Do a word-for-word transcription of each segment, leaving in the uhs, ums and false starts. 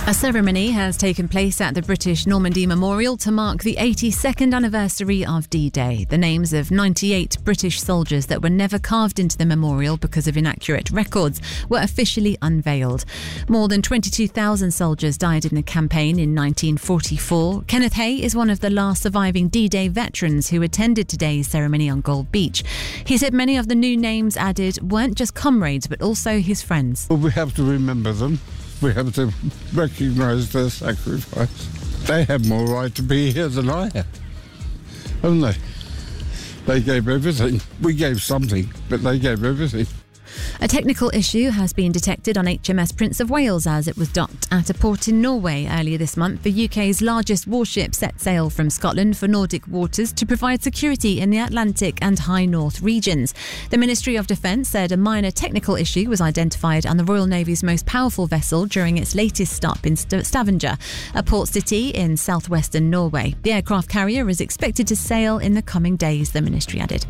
A ceremony has taken place at the British Normandy Memorial to mark the eighty-second anniversary of D-Day. The names of ninety-eight British soldiers that were never carved into the memorial because of inaccurate records were officially unveiled. More than twenty-two thousand soldiers died in the campaign in nineteen forty-four. Kenneth Hay is one of the last surviving D-Day veterans who attended today's ceremony on Gold Beach. He said many of the new names added weren't just comrades but also his friends. Well, we have to remember them. We have to recognise their sacrifice. They had more right to be here than I had, haven't they? They gave everything. We gave something, but they gave everything. A technical issue has been detected on H M S Prince of Wales as it was docked at a port in Norway earlier this month. The U K's largest warship set sail from Scotland for Nordic waters to provide security in the Atlantic and High North regions. The Ministry of Defence said a minor technical issue was identified on the Royal Navy's most powerful vessel during its latest stop in St- Stavanger, a port city in southwestern Norway. The aircraft carrier is expected to sail in the coming days, the ministry added.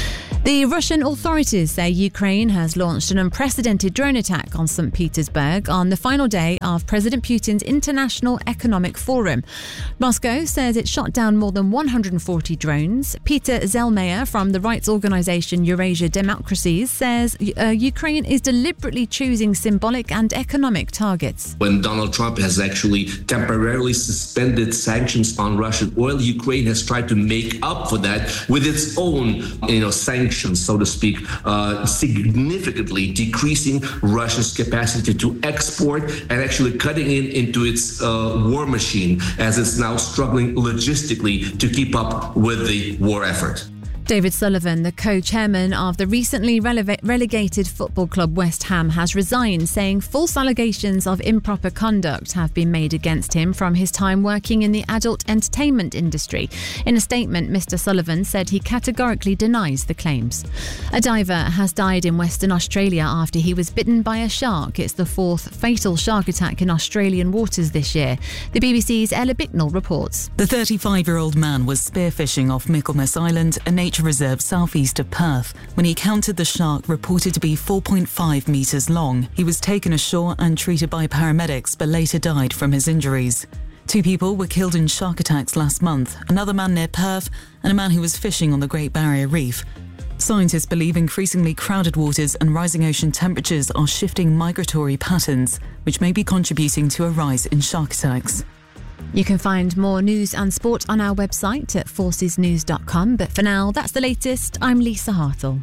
The Russian authorities say Ukraine has launched an unprecedented drone attack on Saint Petersburg on the final day of President Putin's International Economic Forum. Moscow says it shot down more than one hundred forty drones. Peter Zellmeyer from the rights organisation Eurasia Democracies says uh, Ukraine is deliberately choosing symbolic and economic targets. When Donald Trump has actually temporarily suspended sanctions on Russian oil, Ukraine has tried to make up for that with its own, you know, sanctions. so to speak, uh, significantly decreasing Russia's capacity to export and actually cutting in into its uh, war machine as it's now struggling logistically to keep up with the war effort. David Sullivan, the co-chairman of the recently rele- relegated football club West Ham, has resigned, saying false allegations of improper conduct have been made against him from his time working in the adult entertainment industry. In a statement, Mister Sullivan said he categorically denies the claims. A diver has died in Western Australia after he was bitten by a shark. It's the fourth fatal shark attack in Australian waters this year. The B B C's Ella Bicknell reports. The thirty-five-year-old man was spearfishing off Michaelmas Island, a nature reserve southeast of Perth, when he encountered the shark reported to be four point five metres long. He was taken ashore and treated by paramedics but later died from his injuries. Two people were killed in shark attacks last month, another man near Perth and a man who was fishing on the Great Barrier Reef. Scientists believe increasingly crowded waters and rising ocean temperatures are shifting migratory patterns, which may be contributing to a rise in shark attacks. You can find more news and sport on our website at forces news dot com. But for now, that's the latest. I'm Lisa Hartle.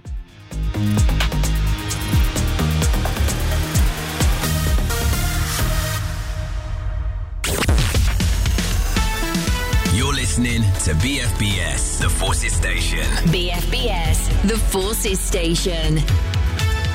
You're listening to B F B S, the Forces Station. B F B S, the Forces Station.